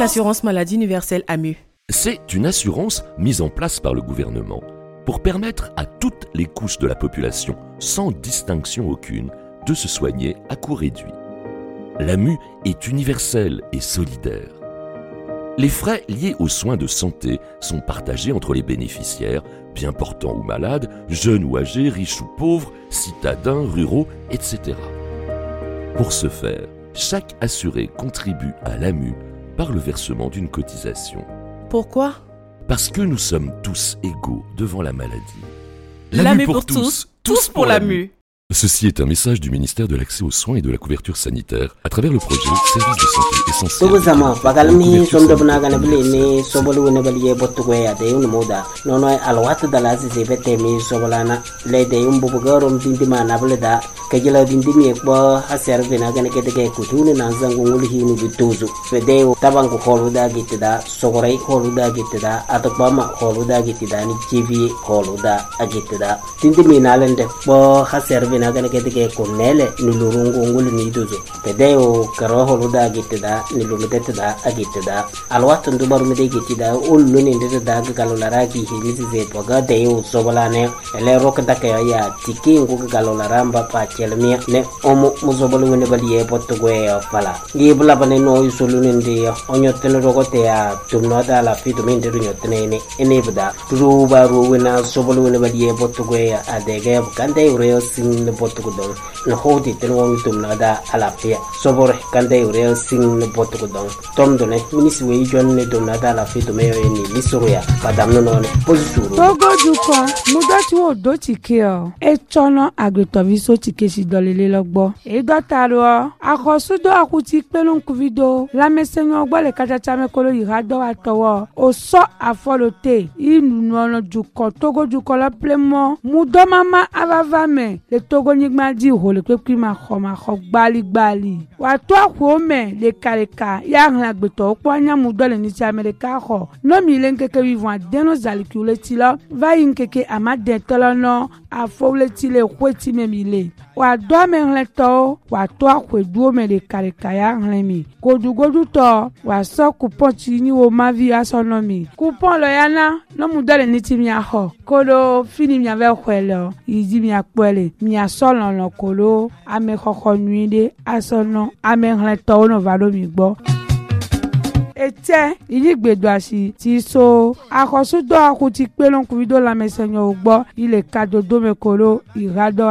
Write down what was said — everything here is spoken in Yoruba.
l'assurance maladie universelle AMU? C'est une assurance mise en place par le gouvernement pour permettre à toutes les couches de la population, sans distinction aucune, de se soigner à coût réduit. L'AMU est universelle et solidaire. Les frais liés aux soins de santé sont partagés entre les bénéficiaires, bien portants ou malades, jeunes ou âgés, riches ou pauvres, citadins, ruraux, etc. Pour ce faire, chaque assuré contribue à l'AMU par le versement d'une cotisation. Pourquoi? Parce que nous sommes tous égaux devant la maladie. L'AMU pour tous, tous pour l'AMU. Ceci est un message du ministère de l'Accès aux soins et de la couverture sanitaire à travers le projet Service de santé essentiel. Tubuzama bagalmi sondobna ganabli ni sobolu nebaliye botugwe ade moda nono alwat dalazi zebete mi sobolana lede umbugarom dindima nableda kejela dindimi ekbo haser bina ganake de kutuni nanzangu ngulhi ni bituzu fede tabangu holuda gitida sogorei holuda gitida atokbama holuda gitida ni tv holuda agitida dindimi nalende bo haser naga ke konele ni lurungu ngul ni duzo pedeo karo holuda gitida ni lumedetida agitida alwatu ndubaru mede gitida ullu ni ndeda galolara ki hilisi ze toga deo sobolane ele rokda ke ya tiki ngu galolara mba pa chelmi ne omo muzobolu ne baliye potgwe pala gibla bane no isulu ndi onyotene rogote ya tumnoda la fitu minde nyotene ne enebda ruba ruwena sobolu ne baliye potgwe adege kande ureo sin Portugal na hodi tengo tumnada alapia sobore kande ure sing ne Portugal tomdone minisi we jon ne tumnada alapia to meyo ni lisoya padamno no posuru togo duko mudati wo do tikeo e chono agretoviso tikeshi dolele logbo e dotaro akosudo akuti pelon kuvido la mesenyo ogbo le kachacha mekolo irado atowo o so afolote inu no duko togo duko la plemo mudomama avavame le togo nigma di hole kwe ma kho gbali wa to ko me le kareka ya hla gbeto po anya mudole ni ti America kho no mi len keke vivant deno zalikule ti lo va yin keke amade tolono afole ti le kweti memile wa do me hleto wa to ko duo me le kareka ya hlemi godu to wa so coupon ti ni o ma vi asonomi coupon lo yana no mudole ni ti mi aho kodo fini mi ave kwelo yidi mi apele mi asolo no kolo ame koko nuide asono ame hleto no valo mi gbo ete iligbedo asi ti so akosudo akuti pelon kuvido la mesenyo ugbo ile kadodo mekolo irado